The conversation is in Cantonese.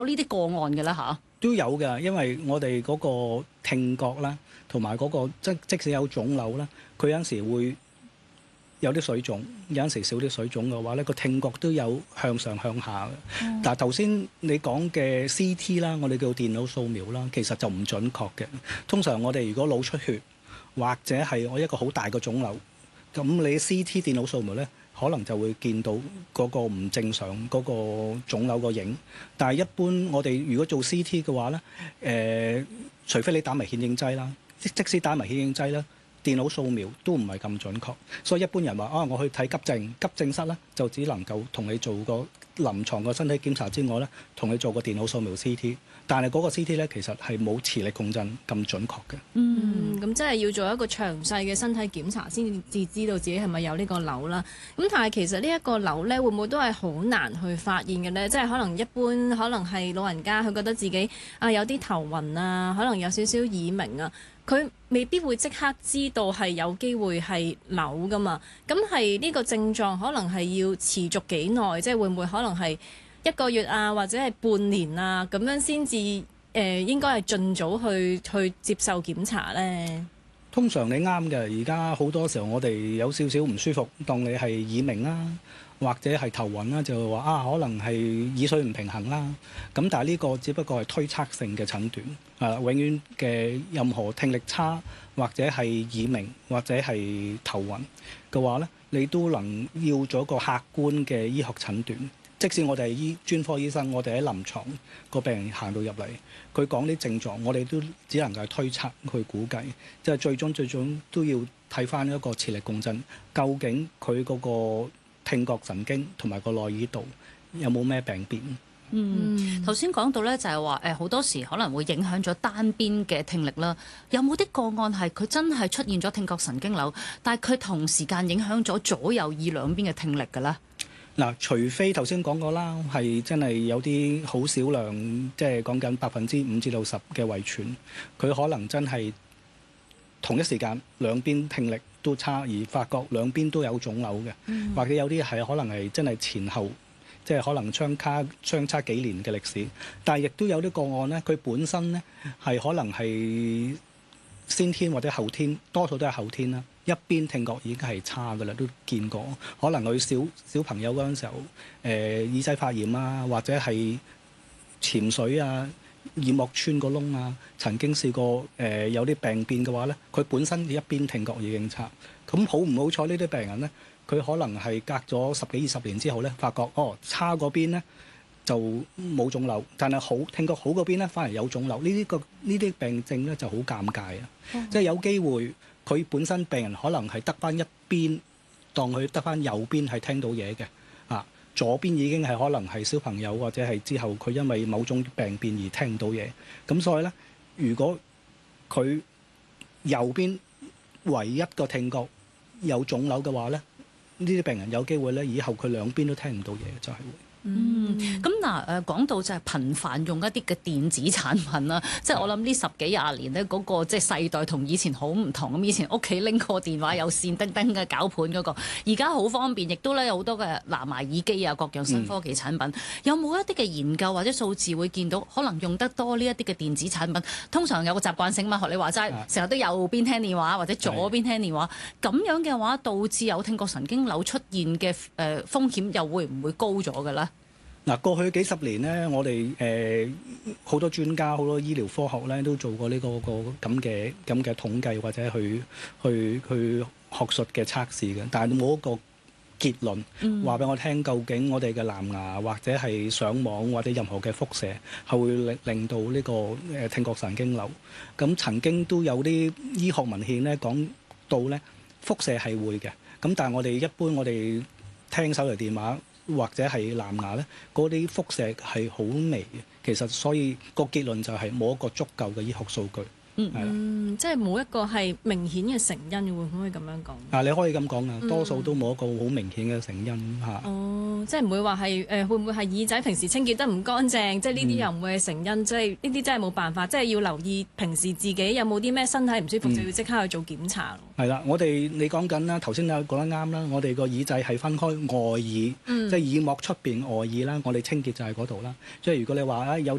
呢啲個案嘅啦嚇？ 都有嘅，因為我哋嗰個聽覺啦，同埋嗰個即使有腫瘤啦，佢有陣時會有啲水腫，有陣時少啲水腫嘅話咧，個聽覺都有向上向下嘅。但係頭先你講嘅 CT 啦，我哋叫電腦掃描啦，其實就唔準確嘅。通常我哋如果腦出血或者係我一個好大嘅腫瘤，咁你 CT 電腦掃描咧，可能就會見到嗰個唔正常嗰個腫瘤個影。但係一般我哋如果做 CT 嘅話咧，除非你打埋顯影劑啦，即使打埋顯影劑啦，電腦掃描都唔係咁準確。所以一般人話我去睇急症室咧，就只能夠同你做個臨床個身體檢查之外咧，同你做個電腦掃描 CT。但係嗰個 CT 咧，其實係冇磁力共振咁準確嘅。 咁即係要做一個詳細嘅身體檢查先至知道自己係咪有呢個瘤啦。咁但係其實呢一個瘤咧，會唔會都係好難去發現嘅咧？即係可能一般可能係老人家佢覺得自己有啲頭暈啊，可能有少少耳鳴啊，佢未必會即刻知道係有機會係瘤噶嘛。咁係呢個症狀可能係要持續幾耐？即係會唔會可能係1個月啊，或者係半年啊，咁樣先至應該係盡早去接受檢查呢？ 通常你啱嘅，而家好多時候我哋有少少唔舒服，當你係耳鳴啦，或者係頭暈啦，就話可能係耳水唔平衡啦。咁但係呢個只不過係推測性嘅診斷，永遠嘅任何聽力差或者係耳鳴或者係頭暈嘅話咧，你都能要做一個客觀嘅醫學診斷。即使我哋係專科醫生，我哋喺臨床個病人行到入嚟，佢講啲症狀，我哋都只能夠推測去估計，即係最終都要睇翻一個磁力共振，究竟佢嗰個聽覺神經同埋個內耳道有冇咩病變？ 頭先講到咧，就係話好多時可能會影響咗單邊嘅聽力啦。有冇啲個案係佢真係出現咗聽覺神經瘤，但係佢同時間影響咗左右耳兩邊嘅聽力㗎咧？ 嗱，除非頭先講過啦，係真係有啲好少量，即係講緊5%至10%嘅遺傳，佢可能真係同一時間兩邊聽力都差，而發覺兩邊都有腫瘤嘅，或者有啲係可能係真係前後，即係可能相差幾年嘅歷史。但係亦都有啲個案咧，佢本身咧係可能係先天或者後天，多數都係後天啦。一邊聽覺已經係差㗎啦，都見過。可能佢小朋友嗰陣時候，耳仔發炎啊，或者係潛水啊、耳膜穿個窿啊，曾經試過有啲病變嘅話咧，佢本身一邊聽覺已經差。咁好唔好彩呢啲病人咧，佢可能係隔咗10幾20年之後咧，發覺差嗰邊咧就冇腫瘤，但係聽覺好嗰邊咧反而有腫瘤。呢啲病症咧就好尷尬啊！即係有機會。佢本身病人可能係得翻一邊，當佢得翻右邊係聽到嘢嘅，左邊已經係可能係小朋友或者係之後佢因為某種病變而聽到嘢。咁所以咧，如果佢右邊唯一個聽覺有腫瘤嘅話咧，呢啲病人有機會咧以後佢兩邊都聽唔到嘢，就係會。 咁講到就係頻繁用一啲嘅電子產品啦，即係我諗呢10幾20年咧嗰個即係世代同以前好唔同。咁以前屋企拎個電話有線叮叮嘅攪盤嗰個，而家好方便，亦都咧有好多嘅藍牙耳機啊，各樣新科技產品。有冇一啲嘅研究或者數字會見到可能用得多呢一啲嘅電子產品？通常有個習慣性嘛，學你話齋，成日都右邊聽電話或者左邊聽電話，咁樣嘅話導致有聽覺神經瘤出現嘅風險又會唔會高咗嘅咧？ 嗱，過去幾十年咧，我哋好多專家、好多醫療科學咧，都做過呢個咁嘅統計或者去學術嘅測試嘅，但係冇一個結論話俾我聽，究竟我哋嘅藍牙或者係上網或者任何嘅輻射係會令到呢個聽覺神經瘤。咁曾經都有啲醫學文獻咧講到咧，輻射係會嘅。咁但係我哋聽手提電話或者係藍牙咧，嗰啲輻射係好微嘅。其實所以個結論就係冇一個足夠嘅醫學數據即係冇一個係明顯嘅成因，會唔可以咁樣講？ 你可以咁講啊，多數都冇一個好明顯嘅成因嚇。 即係唔會話係會唔會係耳仔平時清潔得唔乾淨？即係呢啲又唔會係成因，即係呢啲真係冇辦法，即係要留意平時自己有冇啲咩身體唔舒服，就要即刻去做檢查咯。 係啦，你講緊啦，頭先你講得啱啦，我哋個耳仔係分開外耳，即係耳膜出邊外耳啦，我哋清潔就係嗰度啦。即係如果你話有